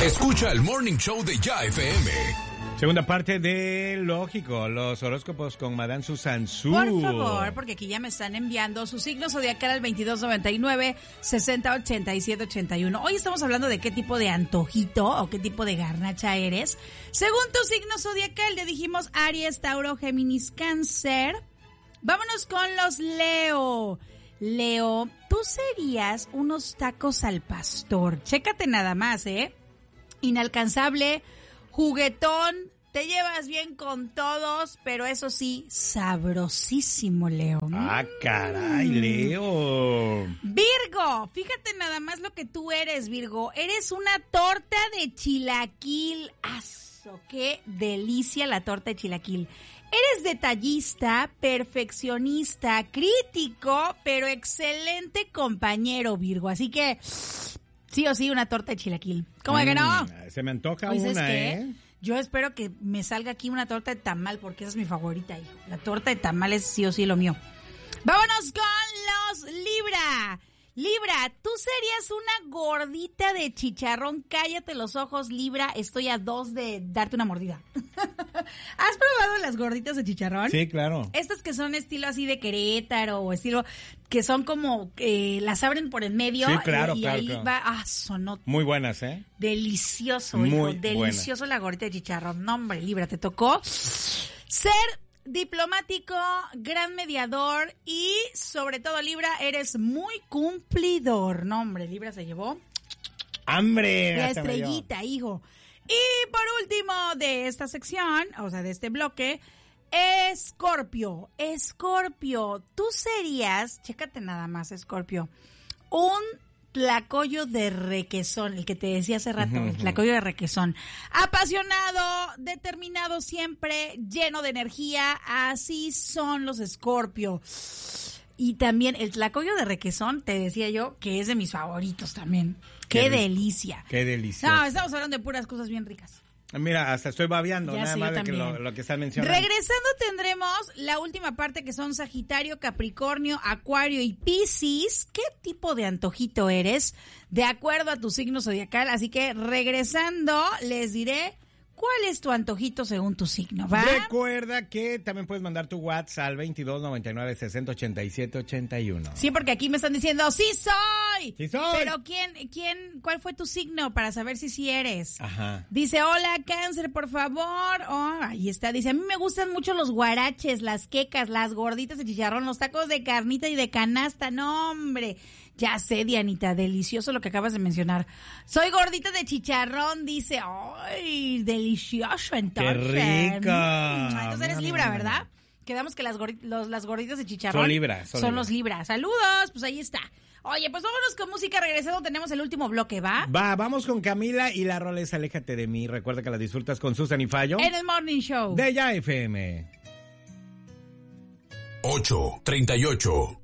Escucha el Morning Show de Ya FM. Segunda parte de Lógico, los horóscopos con Madame Susan Su. Por favor, porque aquí ya me están enviando su signo zodiacal al 2299-608781. Hoy estamos hablando de qué tipo de antojito o qué tipo de garnacha eres. Según tu signo zodiacal, le dijimos Aries, Tauro, Géminis, Cáncer. Vámonos con los Leo. Leo, tú serías unos tacos al pastor. Chécate nada más, Inalcanzable, juguetón, te llevas bien con todos, pero eso sí, sabrosísimo, Leo. Ah, caray, Leo. Virgo, fíjate nada más lo que tú eres, Virgo. Eres una torta de chilaquil. ¡Aso! ¡Qué delicia la torta de chilaquil! Eres detallista, perfeccionista, crítico, pero excelente compañero, Virgo. Así que sí o sí, una torta de chilaquil. ¿Cómo que no? Se me antoja Pues una, Yo espero que me salga aquí una torta de tamal, porque esa es mi favorita, hijo. La torta de tamal es sí o sí lo mío. Vámonos con los Libra. Libra, tú serías una gordita de chicharrón. Cállate los ojos, Libra. Estoy a 2 de darte una mordida. ¿Has probado las gorditas de chicharrón? Sí, claro. Estas que son estilo así de Querétaro o estilo que son como las abren por el medio. Sí, claro, y claro, ahí claro. va, sonó Muy buenas, delicioso, Muy hijo, buena. delicioso la gordita de chicharrón. No, hombre, Libra, te tocó ser diplomático, gran mediador y sobre todo, Libra, eres muy cumplidor. No, hombre, Libra se llevó ¡Hambre! la estrellita, hijo. Y por último de esta sección, o sea, de este bloque, Escorpio. Escorpio, tú serías, chécate nada más, Escorpio, un tlacoyo de requesón, el que te decía hace rato, el tlacoyo de requesón. Apasionado, determinado siempre, lleno de energía, así son los Escorpio. Y también el tlacoyo de requesón, te decía yo, que es de mis favoritos también. ¡Qué delicia! ¡Qué delicioso! No, estamos hablando de puras cosas bien ricas. Mira, hasta estoy babeando, Ya nada sé, más yo de que también. lo que estás mencionando. Regresando tendremos la última parte que son Sagitario, Capricornio, Acuario y Piscis. ¿Qué tipo de antojito eres? De acuerdo a tu signo zodiacal. Así que regresando les diré cuál es tu antojito según tu signo, ¿va? Recuerda que también puedes mandar tu WhatsApp al 2299-608781. Sí, porque aquí me están diciendo, ¡sí soy! ¡Sí soy! Pero ¿cuál fue tu signo para saber si sí eres? Ajá. Dice, hola, Cáncer, por favor. Oh, ahí está. Dice, a mí me gustan mucho los guaraches, las quecas, las gorditas de chicharrón, los tacos de carnita y de canasta. No, hombre. Ya sé, Dianita, delicioso lo que acabas de mencionar. Soy gordita de chicharrón, dice. ¡Ay, delicioso entonces! ¡Qué rica! Entonces eres Libra, ¿verdad? Quedamos que las gorditas de chicharrón Son Libra, son los Libra. Saludos, pues ahí está. Oye, pues vámonos con música. Regresando tenemos el último bloque, ¿va? Vamos con Camila y la rola es Aléjate de mí. Recuerda que la disfrutas con Susan y Fallo. En el Morning Show. De Ya FM. 8:38.